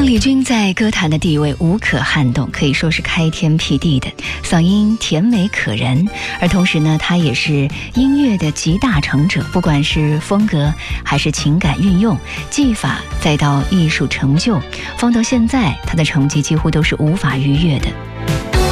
李军在歌坛的地位无可撼动，可以说是开天辟地的，嗓音甜美可人，而同时呢，他也是音乐的集大成者，不管是风格还是情感运用、技法，再到艺术成就，放到现在，他的成绩几乎都是无法逾越的。